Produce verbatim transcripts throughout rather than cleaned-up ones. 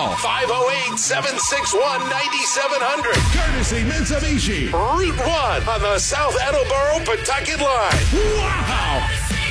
Call five oh eight, seven six one, nine seven zero zero. Courtesy Mitsubishi. Route one on the South Attleboro Pawtucket line. Wow!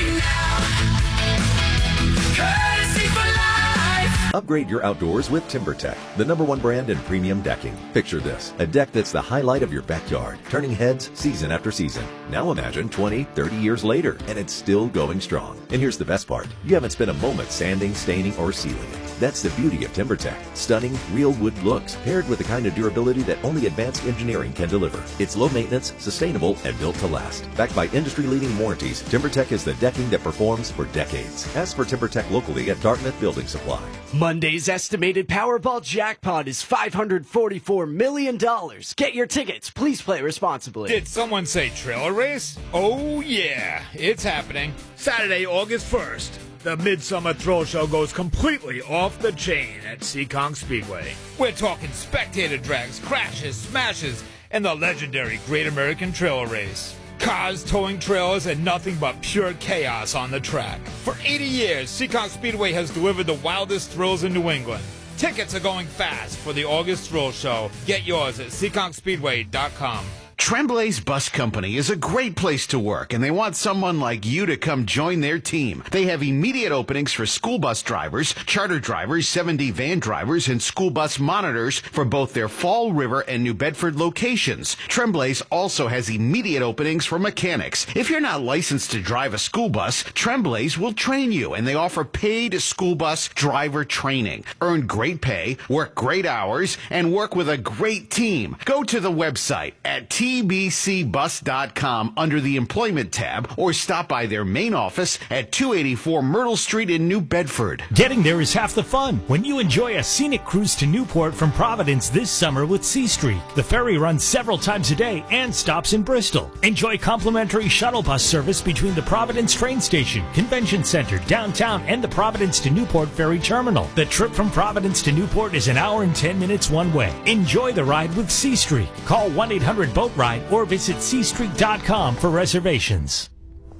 Upgrade your outdoors with TimberTech, the number one brand in premium decking. Picture this, a deck that's the highlight of your backyard, turning heads season after season. Now imagine twenty, thirty years later, and it's still going strong. And here's the best part. You haven't spent a moment sanding, staining, or sealing it. That's the beauty of TimberTech. Stunning, real wood looks, paired with the kind of durability that only advanced engineering can deliver. It's low maintenance, sustainable, and built to last. Backed by industry-leading warranties, TimberTech is the decking that performs for decades. Ask for TimberTech locally at Dartmouth Building Supply. Monday's estimated Powerball jackpot is five hundred forty-four million dollars. Get your tickets. Please play responsibly. Did someone say trailer race? Oh, yeah. It's happening. Saturday, August first. The Midsummer Thrill Show goes completely off the chain at Seekonk Speedway. We're talking spectator drags, crashes, smashes, and the legendary Great American Trailer Race. Cars towing trailers and nothing but pure chaos on the track. For eighty years, Seekonk Speedway has delivered the wildest thrills in New England. Tickets are going fast for the August Thrill Show. Get yours at seekonk speedway dot com. Tremblay's Bus Company is a great place to work, and they want someone like you to come join their team. They have immediate openings for school bus drivers, charter drivers, seven D van drivers, and school bus monitors for both their Fall River and New Bedford locations. Tremblay's also has immediate openings for mechanics. If you're not licensed to drive a school bus, Tremblay's will train you, and they offer paid school bus driver training. Earn great pay, work great hours, and work with a great team. Go to the website at T T B C bus dot com under the Employment tab, or stop by their main office at two eighty-four Myrtle Street in New Bedford. Getting there is half the fun when you enjoy a scenic cruise to Newport from Providence this summer with Seastreak. The ferry runs several times a day and stops in Bristol. Enjoy complimentary shuttle bus service between the Providence train station, Convention Center, downtown, and the Providence to Newport ferry terminal. The trip from Providence to Newport is an hour and ten minutes one way. Enjoy the ride with Seastreak. Call one eight hundred boat ride or visit seastreak dot com for reservations.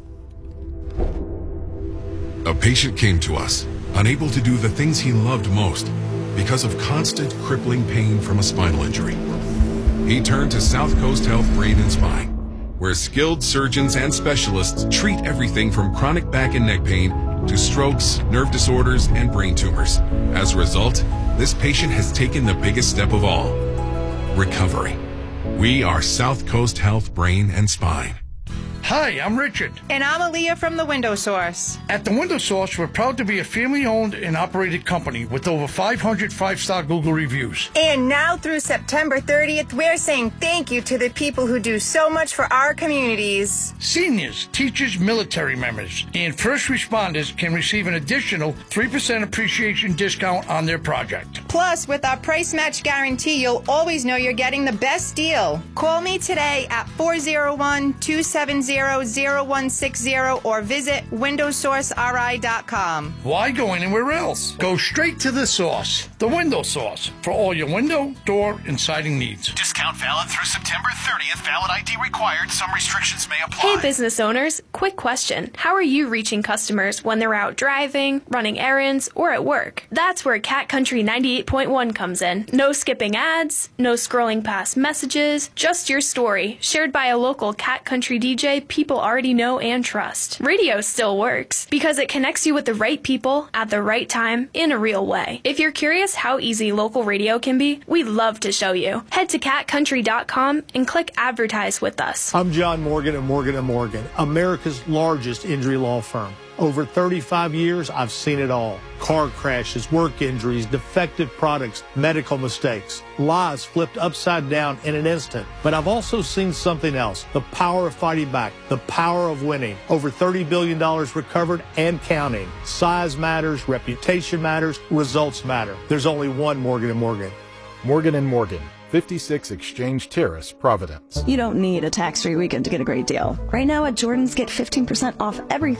A patient came to us, unable to do the things he loved most because of constant crippling pain from a spinal injury. He turned to South Coast Health Brain and Spine, where skilled surgeons and specialists treat everything from chronic back and neck pain to strokes, nerve disorders, and brain tumors. As a result, this patient has taken the biggest step of all: recovery. We are South Coast Health Brain and Spine. Hi, I'm Richard. And I'm Aaliyah from The Window Source. At The Window Source, we're proud to be a family-owned and operated company with over five hundred five-star Google reviews. And now through September thirtieth, we're saying thank you to the people who do so much for our communities. Seniors, teachers, military members, and first responders can receive an additional three percent appreciation discount on their project. Plus, with our price match guarantee, you'll always know you're getting the best deal. Call me today at four oh one, two seven zero, zero one six zero or visit window source r i dot com. Why go anywhere else? Go straight to the source, The Window Source, for all your window, door, and siding needs. Discount valid through September thirtieth. Valid I D required. Some restrictions may apply. Hey, business owners. Quick question. How are you reaching customers when they're out driving, running errands, or at work? That's where Cat Country ninety-eight point one comes in. No skipping ads, no scrolling past messages, just your story, shared by a local Cat Country D J people already know and trust. Radio still works because it connects you with the right people at the right time in a real way. If you're curious how easy local radio can be, we'd love to show you. Head to cat country dot com and click advertise with us. I'm John Morgan at Morgan and Morgan, America's largest injury law firm. Over thirty-five years, I've seen it all. Car crashes, work injuries, defective products, medical mistakes, lives flipped upside down in an instant. But I've also seen something else, the power of fighting back, the power of winning. Over thirty billion dollars recovered and counting. Size matters, reputation matters, results matter. There's only one Morgan and Morgan. Morgan and Morgan. fifty-six Exchange Terrace, Providence. You don't need a tax-free weekend to get a great deal. Right now at Jordan's, get fifteen percent off everything.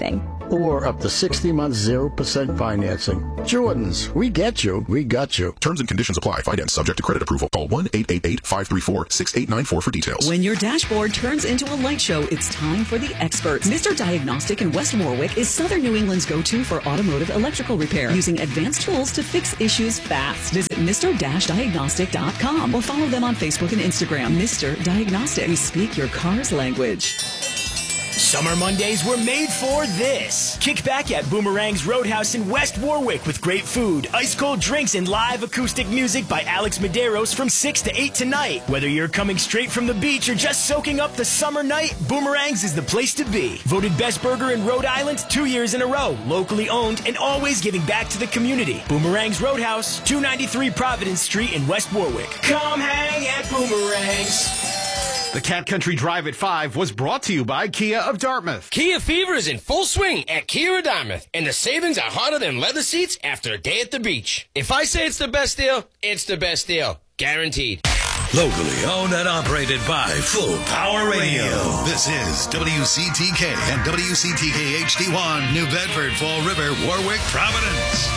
or up to sixty months zero percent financing. Jordan's, we get you, we got you. Terms and conditions apply. Finance subject to credit approval. Call one eight eight eight, five three four, six eight nine four for details. When your dashboard turns into a light show, it's time for the experts. Mister Diagnostic in West Warwick is Southern New England's go-to for automotive electrical repair, using advanced tools to fix issues fast. Visit Mister Diagnostic dot com or follow them on Facebook and Instagram. Mister Diagnostic. We speak your car's language. Summer Mondays were made for this. Kick back at Boomerang's Roadhouse in West Warwick with great food, ice-cold drinks, and live acoustic music by Alex Medeiros from six to eight tonight. Whether you're coming straight from the beach or just soaking up the summer night, Boomerang's is the place to be. Voted best burger in Rhode Island two years in a row. Locally owned and always giving back to the community. Boomerang's Roadhouse, two ninety-three Providence Street in West Warwick. Come hang at Boomerang's. The Cat Country Drive at five was brought to you by Kia of Dartmouth. Kia fever is in full swing at Kia of Dartmouth, and the savings are hotter than leather seats after a day at the beach. If I say it's the best deal, it's the best deal. Guaranteed. Locally owned and operated by Full Power Radio. This is W C T K and W C T K H D one, New Bedford, Fall River, Warwick, Providence.